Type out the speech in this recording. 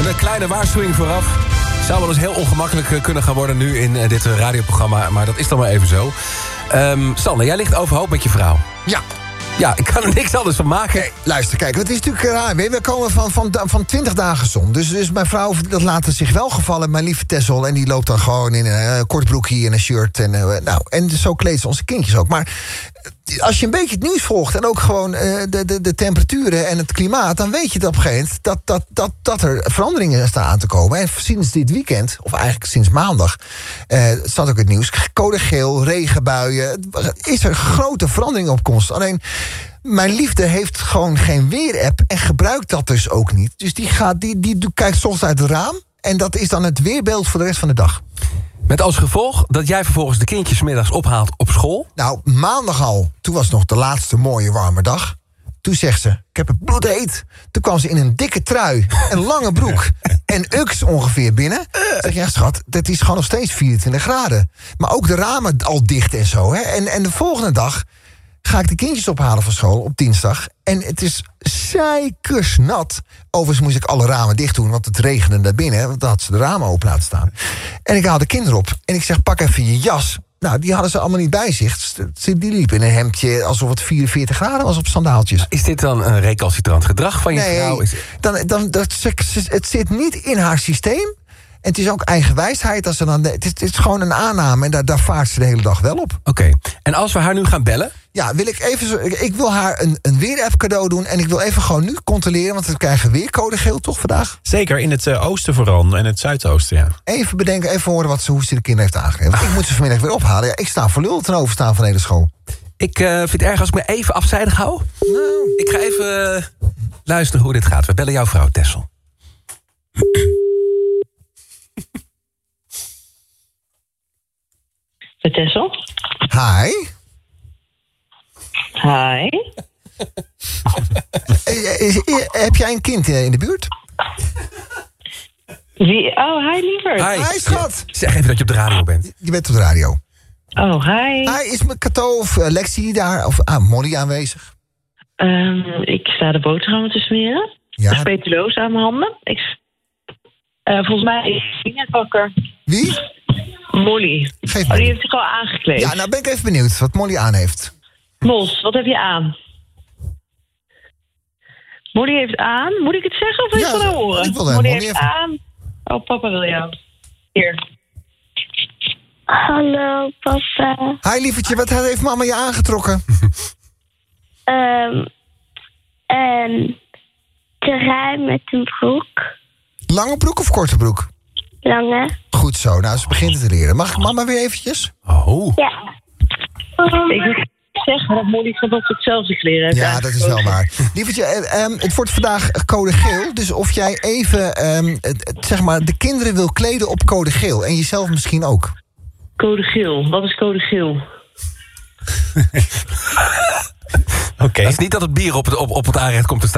Een kleine waarschuwing vooraf. Het zou wel eens heel ongemakkelijk kunnen gaan worden nu in dit radioprogramma. Maar dat is dan maar even zo. Sander, jij ligt overhoop met je vrouw. Ja, ik kan er niks anders van maken. Nee, luister, kijk, het is natuurlijk raar. We komen van 20 dagen zon. Dus mijn vrouw, dat laat het zich wel gevallen. Mijn lieve Tessel, en die loopt dan gewoon in een kort broekje en een shirt. En zo kleedt ze onze kindjes ook. Maar als je een beetje het nieuws volgt en ook gewoon de temperaturen en het klimaat, dan weet je dat op een gegeven moment dat er veranderingen staan aan te komen. En sinds dit weekend, of eigenlijk sinds maandag, staat ook het nieuws. Code geel, regenbuien. Is er een grote verandering op komst. Alleen, mijn liefde heeft gewoon geen weerapp en gebruikt dat dus ook niet. Dus die kijkt soms uit het raam en dat is dan het weerbeeld voor de rest van de dag. Met als gevolg dat jij vervolgens de kindjes 's middags ophaalt op school? Nou, maandag al. Toen was het nog de laatste mooie warme dag. Toen zegt ze, ik heb het bloedheet. Toen kwam ze in een dikke trui, een lange broek en uks ongeveer binnen. Zeg je, ja schat, dat is gewoon nog steeds 24 graden. Maar ook de ramen al dicht en zo. Hè? En de volgende dag ga ik de kindjes ophalen van school op dinsdag. En het is zeikersnat. Overigens moest ik alle ramen dicht doen, want het regende naar binnen. Want dan had ze de ramen open laten staan. En ik haal de kinderen op en ik zeg, pak even je jas. Nou, die hadden ze allemaal niet bij zich. Die liepen in een hemdje alsof het 44 graden was op sandaaltjes. Is dit dan een recalcitrant gedrag van je vrouw? Het zit niet in haar systeem. En het is ook eigen wijsheid. Als ze dan, het is gewoon een aanname en daar vaart ze de hele dag wel op. Oké. En als we haar nu gaan bellen? Ja, ik wil haar een weerapp cadeau doen. En ik wil even gewoon nu controleren, want we krijgen weer code geel toch vandaag? Zeker, in het oosten vooral en het zuidoosten, ja. Even bedenken, even horen hoe ze de kinderen heeft aangegeven. Want ik moet ze vanmiddag weer ophalen. Ja, ik sta voor lul ten overstaan van de hele school. Ik vind het erg als ik me even afzijdig hou. Nou. Ik ga even luisteren hoe dit gaat. We bellen jouw vrouw, Tessel. Met Tessel? Hi. Hi. Heb jij een kind in de buurt? Wie? Oh, hi lieverd. Hi schat. Zeg even dat je op de radio bent. Je bent op de radio. Oh, hi. Hi, is mijn Cato of Lexi daar? Of Molly aanwezig? Ik sta de boterhammen te smeren. Ja. Speculoos aan mijn handen. Volgens mij is hij net wakker. Wie? Molly. Geef die me. heeft zich al aangekleed. Ja, nou ben ik even benieuwd wat Molly aan heeft. Mos, wat heb je aan? Molly heeft aan. Moet ik het zeggen of wil je het van haar horen? Ik wil Molly heeft even. aan. Oh, papa wil jou. Hier. Hallo, papa. Hi, lievertje, wat heeft mama je aangetrokken? Een trui met een broek. Lange broek of korte broek? Lange. Goed zo, nou, ze begint het te leren. Mag ik mama weer eventjes? Oh. Ja. Ik wil zeggen dat Molly gewoon hetzelfde kleren heeft. Ja, dat is wel waar. Lievertje, het wordt vandaag code geel. Dus of jij even, zeg maar, de kinderen wil kleden op code geel. En jezelf misschien ook. Code geel. Wat is code geel? Oké. Dat is niet dat het bier op het aanrecht komt te staan.